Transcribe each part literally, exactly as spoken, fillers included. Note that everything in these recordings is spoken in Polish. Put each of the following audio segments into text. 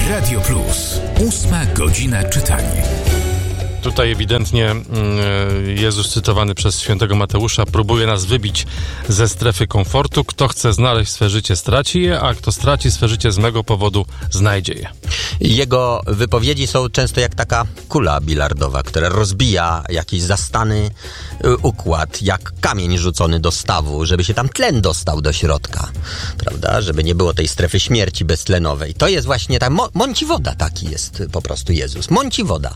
Radio Plus. Ósma godzina czytania. Tutaj ewidentnie Jezus cytowany przez świętego Mateusza próbuje nas wybić ze strefy komfortu. Kto chce znaleźć swe życie, straci je, a kto straci swe życie z mego powodu, znajdzie je. Jego wypowiedzi są często jak taka kula bilardowa, która rozbija jakiś zastany układ, jak kamień rzucony do stawu, żeby się tam tlen dostał do środka, prawda? Żeby nie było tej strefy śmierci beztlenowej. To jest właśnie ta mo- mąci woda, taki jest po prostu Jezus. Mąci woda.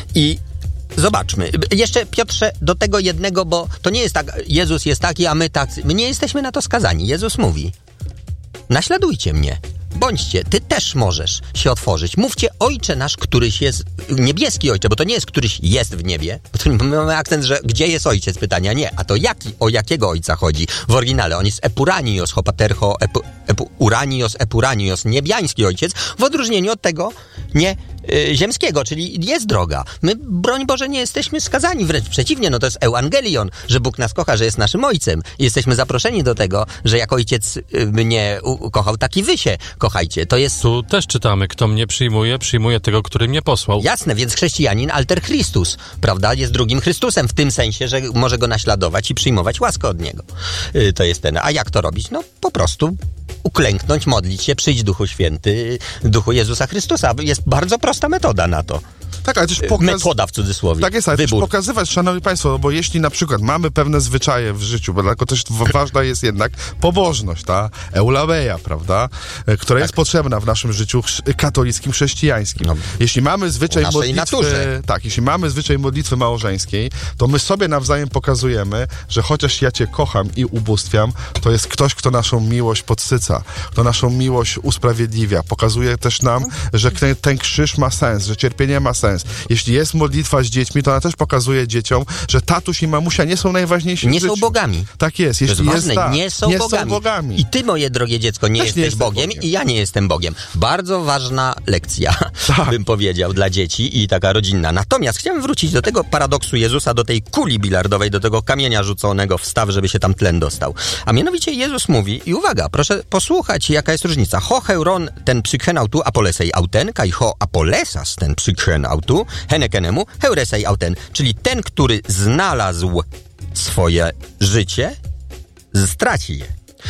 I zobaczmy. Jeszcze, Piotrze, do tego jednego, bo to nie jest tak, Jezus jest taki, a my tak. My nie jesteśmy na to skazani. Jezus mówi: naśladujcie mnie. Bądźcie, ty też możesz się otworzyć. Mówcie: Ojcze nasz, któryś jest, niebieski Ojcze, bo to nie jest któryś jest w niebie. Bo to my mamy akcent, że gdzie jest Ojciec? Pytania nie. A to jaki, o jakiego Ojca chodzi? W oryginale on jest Epuranios, hopatercho, epu, epu, uranios, epuranios, niebiański Ojciec, w odróżnieniu od tego nie y, ziemskiego, czyli jest droga. My, broń Boże, nie jesteśmy skazani, wręcz przeciwnie, no to jest Ewangelion, że Bóg nas kocha, że jest naszym Ojcem. I jesteśmy zaproszeni do tego, że jak Ojciec y, mnie ukochał, tak i wy się kochajcie. To jest... Tu też czytamy: kto mnie przyjmuje, przyjmuje tego, który mnie posłał. Jasne, więc chrześcijanin alter Christus, prawda? Jest drugim Chrystusem w tym sensie, że może go naśladować i przyjmować łaskę od niego. Yy, to jest ten. A jak to robić? No po prostu uklęknąć, modlić się, przyjdź Duchu Święty, Duchu Jezusa Chrystusa. Jest bardzo prosta metoda na to. Tak, ale też pokaz... Metoda w cudzysłowie. Tak jest, ale Wybór. też pokazywać, szanowni państwo, bo jeśli na przykład mamy pewne zwyczaje w życiu, bo dlatego też ważna jest jednak pobożność, ta eulabeia, prawda, która tak. jest potrzebna w naszym życiu katolickim, chrześcijańskim. No, jeśli mamy zwyczaj modlitwy, naturze. tak, jeśli mamy zwyczaj modlitwy małżeńskiej, to my sobie nawzajem pokazujemy, że chociaż ja cię kocham i ubóstwiam, to jest ktoś, kto naszą miłość podsyca, kto naszą miłość usprawiedliwia. Pokazuje też nam, że ten, ten krzyż ma sens, że cierpienie ma sens. Jeśli jest modlitwa z dziećmi, to ona też pokazuje dzieciom, że tatuś i mamusia nie są najważniejsi Nie w życiu. są bogami. Tak jest. Jeśli to jest jest ważne, tak, nie, są, nie bogami. są bogami. I ty, moje drogie dziecko, nie też jesteś nie Bogiem, Bogiem i ja nie jestem Bogiem. Bardzo ważna lekcja, tak. bym powiedział, dla dzieci i taka rodzinna. Natomiast chciałem wrócić do tego paradoksu Jezusa, do tej kuli bilardowej, do tego kamienia rzuconego w staw, żeby się tam tlen dostał. A mianowicie Jezus mówi, i uwaga, proszę posłuchać, jaka jest różnica. Ho heuron ten przykhenał tu apolesej auten, kaj ho apolesas ten przykhenał tu, henekenemu heuresej auten, czyli ten, który znalazł swoje życie, straci je.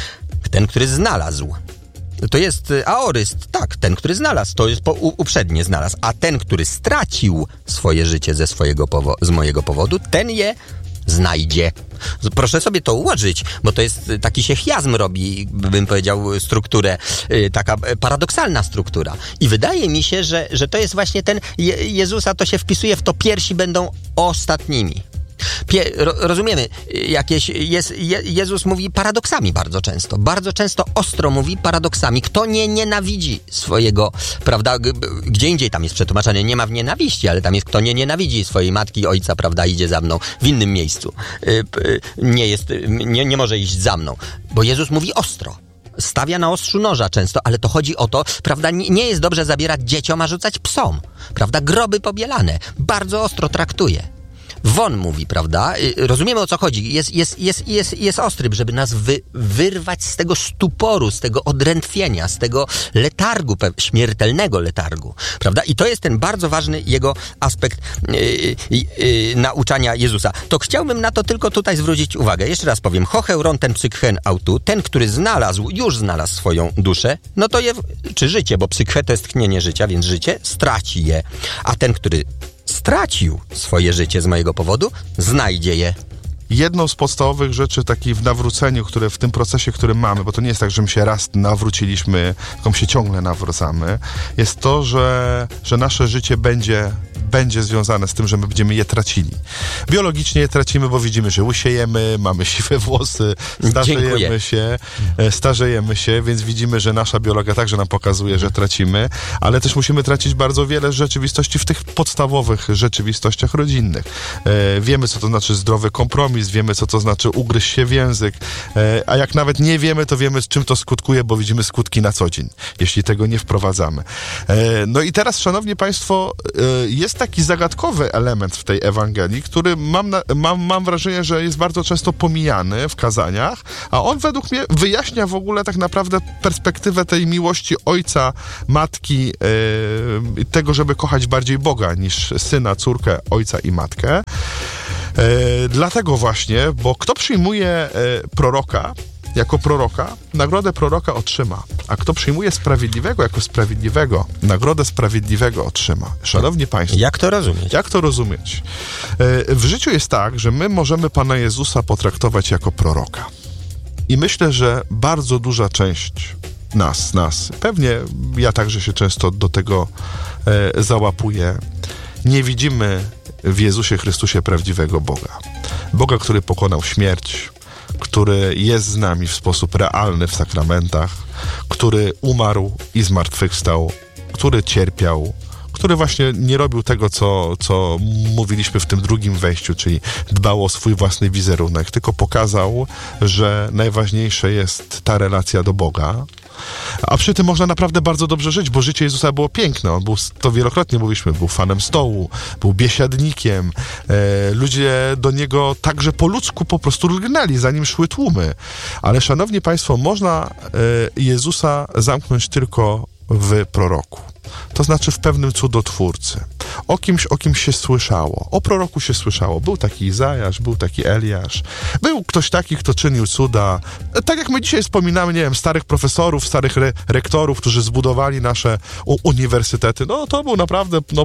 Ten, który znalazł. To jest aoryst, tak, ten, który znalazł, to jest po, u, uprzednie znalazł, a ten, który stracił swoje życie ze swojego powo- z mojego powodu, ten je znajdzie. Proszę sobie to ułożyć, bo to jest taki się chiazm robi, bym powiedział, strukturę, taka paradoksalna struktura. I wydaje mi się, że, że to jest właśnie ten Je- Jezusa, to się wpisuje w to, pierwsi będą ostatnimi. Pie, ro, rozumiemy, jakieś jest, Je, Jezus mówi paradoksami bardzo często, bardzo często ostro mówi paradoksami. Kto nie nienawidzi swojego, prawda, gdzie indziej tam jest przetłumaczenie, nie ma w nienawiści, ale tam jest kto nie nienawidzi swojej matki, ojca, prawda, idzie za mną, w innym miejscu, nie jest, nie, nie może iść za mną, bo Jezus mówi ostro. Stawia na ostrzu noża często, ale to chodzi o to, prawda, nie, nie jest dobrze zabierać dzieciom, a rzucać psom, prawda, groby pobielane, bardzo ostro traktuje. Won mówi, prawda? Rozumiemy, o co chodzi. Jest, jest, jest, jest, jest ostry, żeby nas wy, wyrwać z tego stuporu, z tego odrętwienia, z tego letargu, śmiertelnego letargu, prawda? I to jest ten bardzo ważny jego aspekt yy, yy, nauczania Jezusa. To chciałbym na to tylko tutaj zwrócić uwagę. Jeszcze raz powiem. Hocheuron ten psykhen autu, ten, który znalazł, już znalazł swoją duszę, no to je, czy życie, bo psykhe to jest tchnienie życia, więc życie, straci je. A ten, który stracił swoje życie z mojego powodu, znajdzie je. Jedną z podstawowych rzeczy takiej w nawróceniu, które w tym procesie, który mamy, bo to nie jest tak, że my się raz nawróciliśmy, tylko my się ciągle nawracamy, jest to, że, że nasze życie będzie, będzie związane z tym, że my będziemy je tracili. Biologicznie je tracimy, bo widzimy, że łysiejemy, mamy siwe włosy, starzejemy Dziękuję. się, starzejemy się, więc widzimy, że nasza biologia także nam pokazuje, że tracimy, ale też musimy tracić bardzo wiele rzeczywistości w tych podstawowych rzeczywistościach rodzinnych. E, wiemy, co to znaczy zdrowy kompromis, wiemy, co to znaczy ugryźć się w język, e, a jak nawet nie wiemy, to wiemy, z czym to skutkuje, bo widzimy skutki na co dzień, jeśli tego nie wprowadzamy. E, no i teraz, szanowni państwo, e, jest jest taki zagadkowy element w tej Ewangelii, który mam, na, mam, mam wrażenie, że jest bardzo często pomijany w kazaniach, a on według mnie wyjaśnia w ogóle tak naprawdę perspektywę tej miłości ojca, matki, yy, tego, żeby kochać bardziej Boga niż syna, córkę, ojca i matkę. Yy, dlatego właśnie, bo kto przyjmuje yy, proroka, jako proroka, nagrodę proroka otrzyma. A kto przyjmuje sprawiedliwego jako sprawiedliwego, nagrodę sprawiedliwego otrzyma. Szanowni Państwo. Jak to rozumieć? Jak to rozumieć? W życiu jest tak, że my możemy Pana Jezusa potraktować jako proroka. I myślę, że bardzo duża część nas, nas, pewnie ja także się często do tego e, załapuję, nie widzimy w Jezusie Chrystusie prawdziwego Boga. Boga, który pokonał śmierć, który jest z nami w sposób realny w sakramentach, który umarł i zmartwychwstał, który cierpiał, który właśnie nie robił tego, co, co mówiliśmy w tym drugim wejściu, czyli dbał o swój własny wizerunek, tylko pokazał, że najważniejsze jest ta relacja do Boga. A przy tym można naprawdę bardzo dobrze żyć, bo życie Jezusa było piękne. On był, to wielokrotnie mówiliśmy, był fanem stołu, był biesiadnikiem. E, ludzie do niego także po ludzku po prostu lgnęli, zanim szły tłumy. Ale szanowni Państwo, można e, Jezusa zamknąć tylko w proroku. To znaczy w pewnym cudotwórcy. O kimś, o kimś się słyszało. O proroku się słyszało. Był taki Izajasz, był taki Eliasz. Był ktoś taki, kto czynił cuda. Tak jak my dzisiaj wspominamy, nie wiem, starych profesorów, starych re- rektorów, którzy zbudowali nasze u- uniwersytety. No to był naprawdę, no...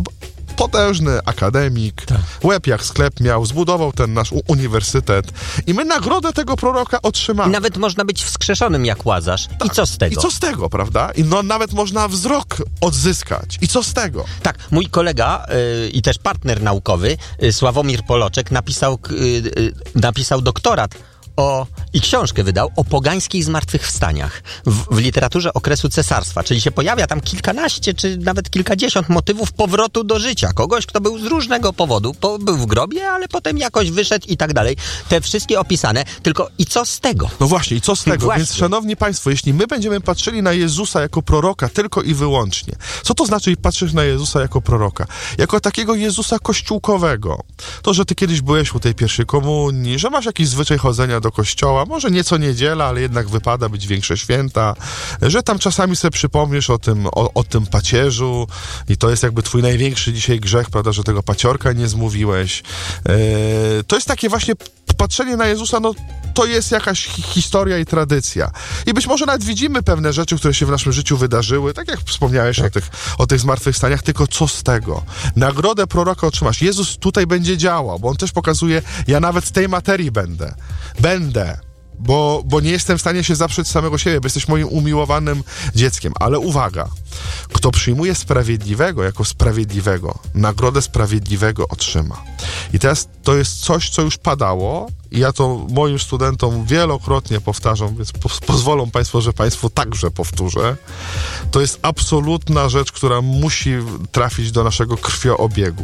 potężny akademik, tak. Łeb jak sklep miał, zbudował ten nasz u- uniwersytet i my nagrodę tego proroka otrzymamy. I nawet można być wskrzeszonym jak Łazarz. Tak. I co z tego? I co z tego, prawda? I no nawet można wzrok odzyskać. I co z tego? Tak, mój kolega yy, i też partner naukowy, yy, Sławomir Poloczek, napisał, yy, yy, napisał doktorat o, i książkę wydał o pogańskich zmartwychwstaniach w, w literaturze okresu cesarstwa, czyli się pojawia tam kilkanaście czy nawet kilkadziesiąt motywów powrotu do życia. Kogoś, kto był z różnego powodu, po, był w grobie, ale potem jakoś wyszedł i tak dalej. Te wszystkie opisane, tylko i co z tego? No właśnie, i co z tego? Właśnie. Więc szanowni Państwo, jeśli my będziemy patrzyli na Jezusa jako proroka tylko i wyłącznie, co to znaczy patrzeć na Jezusa jako proroka? Jako takiego Jezusa kościółkowego. To, że ty kiedyś byłeś u tej pierwszej komunii, że masz jakiś zwyczaj chodzenia do kościoła, może nie co niedziela, ale jednak wypada być większe święta, że tam czasami sobie przypomnisz o tym, o, o tym pacierzu i to jest jakby twój największy dzisiaj grzech, prawda, że tego paciorka nie zmówiłeś. Yy, to jest takie właśnie patrzenie na Jezusa, no to jest jakaś hi- historia i tradycja. I być może nawet widzimy pewne rzeczy, które się w naszym życiu wydarzyły, tak jak wspomniałeś tak. o tych, o tych zmartwychwstaniach, tylko co z tego? Nagrodę proroka otrzymasz. Jezus tutaj będzie działał, bo on też pokazuje, ja nawet z tej materii będę. Będę. Bo, bo nie jestem w stanie się zaprzeć samego siebie, bo jesteś moim umiłowanym dzieckiem. Ale uwaga, kto przyjmuje sprawiedliwego jako sprawiedliwego, nagrodę sprawiedliwego otrzyma. I teraz to jest coś, co już padało i ja to moim studentom wielokrotnie powtarzam, więc po, pozwolą Państwo, że Państwu także powtórzę. To jest absolutna rzecz, która musi trafić do naszego krwioobiegu.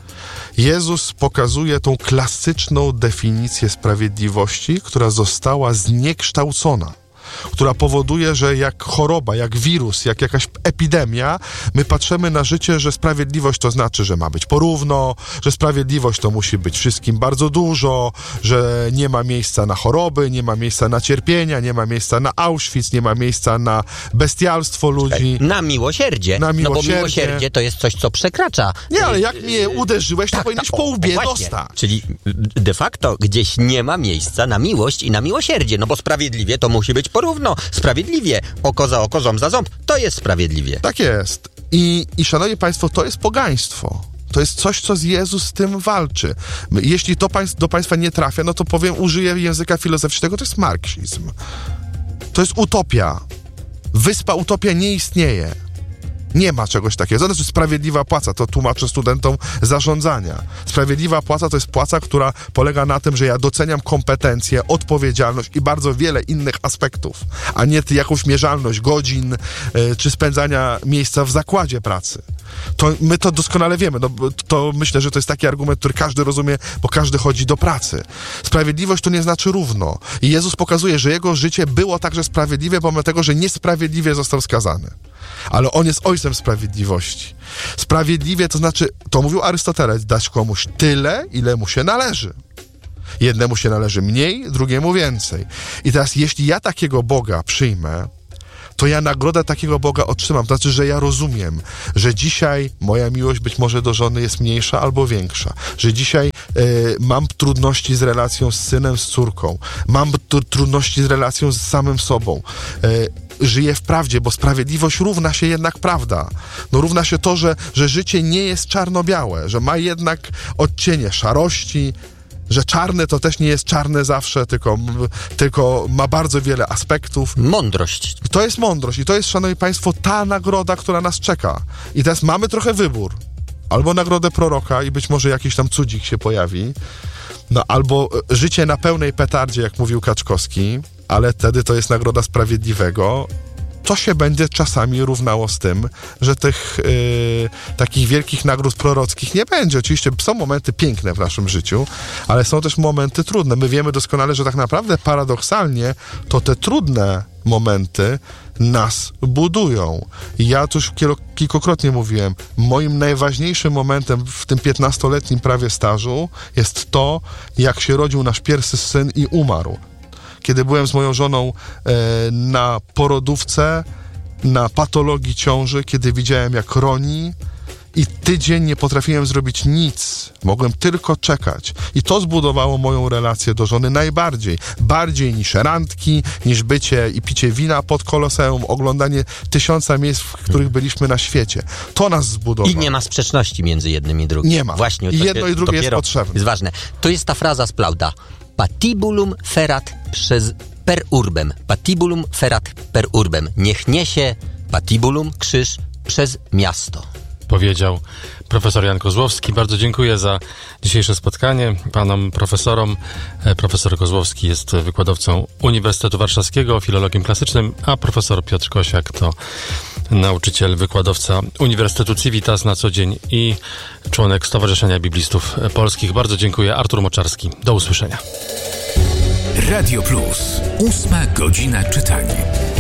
Jezus pokazuje tą klasyczną definicję sprawiedliwości, która została zniekształcona, która powoduje, że jak choroba, jak wirus, jak jakaś epidemia, my patrzymy na życie, że sprawiedliwość to znaczy, że ma być porówno, że sprawiedliwość to musi być wszystkim bardzo dużo, że nie ma miejsca na choroby, nie ma miejsca na cierpienia, nie ma miejsca na Auschwitz, nie ma miejsca na bestialstwo ludzi. Na miłosierdzie. Na miłosierdzie. No bo miłosierdzie to jest coś, co przekracza. Nie, ale jak mnie uderzyłeś, to tak, powinieneś tak, po łbie o, dostać. Czyli de facto gdzieś nie ma miejsca na miłość i na miłosierdzie, no bo sprawiedliwie to musi być porówno. Sprawiedliwie. Oko za oko, ząb za ząb. To jest sprawiedliwie. Tak jest. I, i szanowni Państwo, to jest pogaństwo. To jest coś, co z Jezus z tym walczy. Jeśli to państw, do Państwa nie trafia, no to powiem, użyję języka filozoficznego, to jest marksizm. To jest utopia. Wyspa utopia nie istnieje. Nie ma czegoś takiego. To znaczy sprawiedliwa płaca, to tłumaczę studentom zarządzania. Sprawiedliwa płaca to jest płaca, która polega na tym, że ja doceniam kompetencje, odpowiedzialność i bardzo wiele innych aspektów, a nie jakąś mierzalność godzin y, czy spędzania miejsca w zakładzie pracy. To my to doskonale wiemy. No, to myślę, że to jest taki argument, który każdy rozumie, bo każdy chodzi do pracy. Sprawiedliwość to nie znaczy równo. I Jezus pokazuje, że jego życie było także sprawiedliwe, pomimo tego, że niesprawiedliwie został skazany. ale On jest Ojcem sprawiedliwości. Sprawiedliwie to znaczy, to mówił Arystoteles, dać komuś tyle, ile mu się należy. Jednemu się należy mniej, drugiemu więcej. I teraz, jeśli ja takiego Boga przyjmę, to ja nagrodę takiego Boga otrzymam. To znaczy, że ja rozumiem, że dzisiaj moja miłość być może do żony jest mniejsza albo większa. Że dzisiaj y, mam trudności z relacją z synem, z córką. Mam t- trudności z relacją z samym sobą. Y, żyję w prawdzie, bo sprawiedliwość równa się jednak prawda. No równa się to, że, że życie nie jest czarno-białe, że ma jednak odcienie szarości, że czarne to też nie jest czarne zawsze, tylko, tylko ma bardzo wiele aspektów. Mądrość. To jest mądrość i to jest, szanowni państwo, ta nagroda, która nas czeka. I teraz mamy trochę wybór. Albo nagrodę proroka i być może jakiś tam cudzik się pojawi, no albo życie na pełnej petardzie, jak mówił Kaczkowski, ale wtedy to jest nagroda sprawiedliwego. To się będzie czasami równało z tym, że tych yy, takich wielkich nagród prorockich nie będzie. Oczywiście są momenty piękne w naszym życiu, ale są też momenty trudne. My wiemy doskonale, że tak naprawdę paradoksalnie to te trudne momenty nas budują. I ja tu już kilkukrotnie mówiłem, moim najważniejszym momentem w tym piętnastoletnim prawie stażu jest to, jak się rodził nasz pierwszy syn i umarł. Kiedy byłem z moją żoną e, na porodówce, na patologii ciąży, kiedy widziałem, jak roni i tydzień nie potrafiłem zrobić nic. Mogłem tylko czekać. I to zbudowało moją relację do żony najbardziej. Bardziej niż randki, niż bycie i picie wina pod Koloseum, oglądanie tysiąca miejsc, w których byliśmy na świecie. To nas zbudowało. I nie ma sprzeczności między jednym i drugim. Nie ma. Właśnie, I jedno i drugie jest potrzebne. Jest ważne. To jest ta fraza z Plauta. Patibulum ferat przez per urbem. Patibulum ferat per urbem. Niech niesie patibulum, krzyż, przez miasto. Powiedział profesor Jan Kozłowski. Bardzo dziękuję za dzisiejsze spotkanie panom profesorom. Profesor Kozłowski jest wykładowcą Uniwersytetu Warszawskiego, filologiem klasycznym, a profesor Piotr Kosiak to nauczyciel, wykładowca Uniwersytetu Civitas na co dzień i członek Stowarzyszenia Biblistów Polskich. Bardzo dziękuję. Artur Moczarski. Do usłyszenia. Radio Plus. Ósma godzina czytania.